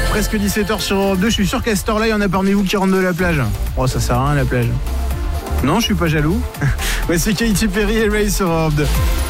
Presque 17h sur Europe 2. Je suis sûr qu'à cette heure-là, il y en a parmi vous qui rentrent de la plage. Oh, ça sert à rien la plage. Non, je suis pas jaloux. Ouais, c'est Katy Perry et Ray sur Europe 2.